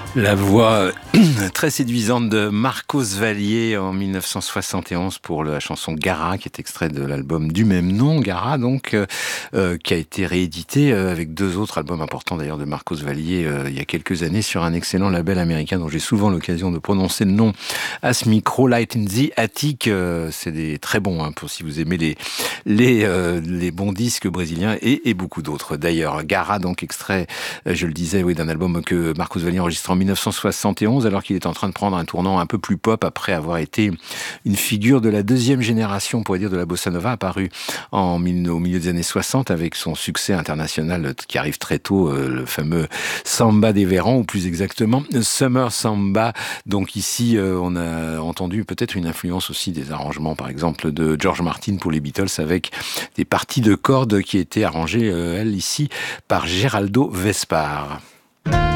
La voix très séduisante de Marcos Vallier en 1971 pour la chanson Gara, qui est extrait de l'album du même nom, Gara, donc, qui a été réédité avec deux autres albums importants d'ailleurs de Marcos Vallier il y a quelques années sur un excellent label américain dont j'ai souvent l'occasion de prononcer le nom à ce micro, Light in the Attic. C'est des très bons pour si vous aimez les bons disques brésiliens et beaucoup d'autres. D'ailleurs, Gara, donc extrait, je le disais, oui, d'un album que Marcos Vallier enregistre en 1971, alors qu'il est en train de prendre un tournant un peu plus pop après avoir été une figure de la deuxième génération, on pourrait dire, de la bossa nova, apparu au milieu des années 60 avec son succès international qui arrive très tôt, le fameux Samba des Verans, ou plus exactement Summer Samba. Donc ici, on a entendu peut-être une influence aussi des arrangements, par exemple, de George Martin pour les Beatles, avec des parties de cordes qui étaient arrangées, elles, ici, par Geraldo Vespar.